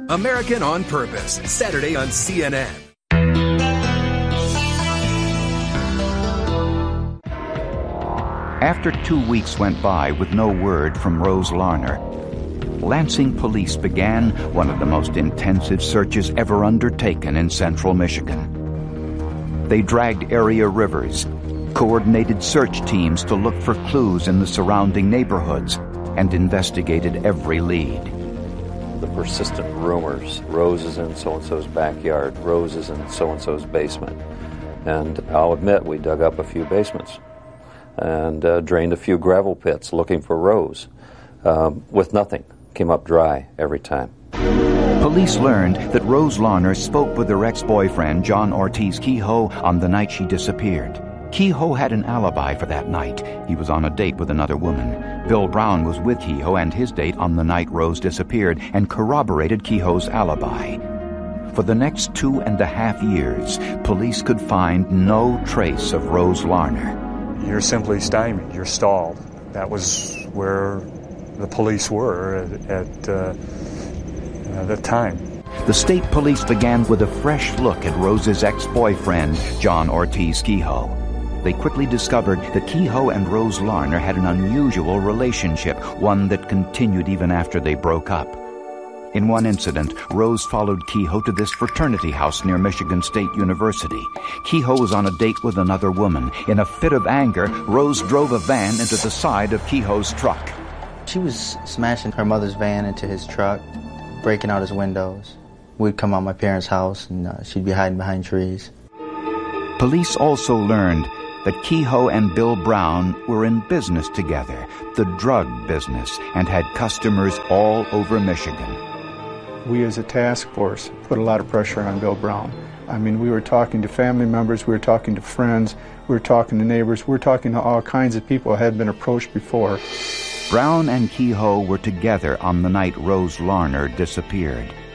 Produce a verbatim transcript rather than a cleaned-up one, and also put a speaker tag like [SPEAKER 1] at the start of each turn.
[SPEAKER 1] American on Purpose, Saturday on C N N.
[SPEAKER 2] After two weeks went by with no word from Rose Larner, Lansing police began one of the most intensive searches ever undertaken in central Michigan. They dragged area rivers, coordinated search teams to look for clues in the surrounding neighborhoods, and investigated every lead.
[SPEAKER 3] The persistent rumors, Rose is in so-and-so's backyard, Rose is in so-and-so's basement. And I'll admit, we dug up a few basements and uh, drained a few gravel pits looking for Rose, um, with nothing. Came up dry every time.
[SPEAKER 2] Police learned that Rose Larner spoke with her ex-boyfriend, John Ortiz Kehoe, on the night she disappeared. Kehoe had an alibi for that night. He was on a date with another woman. Bill Brown was with Kehoe and his date on the night Rose disappeared and corroborated Kehoe's alibi. For the next two and a half years, police could find no trace of Rose Larner.
[SPEAKER 4] You're simply stymied. You're stalled. That was where the police were at, at uh, uh, that time.
[SPEAKER 2] The state police began with a fresh look at Rose's ex-boyfriend, John Ortiz Kehoe. They quickly discovered that Kehoe and Rose Larner had an unusual relationship, one that continued even after they broke up. In one incident, Rose followed Kehoe to this fraternity house near Michigan State University. Kehoe was on a date with another woman. In a fit of anger, Rose drove a van into the side of Kehoe's truck.
[SPEAKER 5] She was smashing her mother's van into his truck, breaking out his windows. We'd come out my parents' house, and uh, she'd be hiding behind trees.
[SPEAKER 2] Police also learned that Kehoe and Bill Brown were in business together, the drug business, and had customers all over Michigan.
[SPEAKER 6] We as a task force put a lot of pressure on Bill Brown. I mean, we were talking to family members, we were talking to friends, we were talking to neighbors, we were talking to all kinds of people who had been approached before.
[SPEAKER 2] Brown and Kehoe were together on the night Rose Larner disappeared.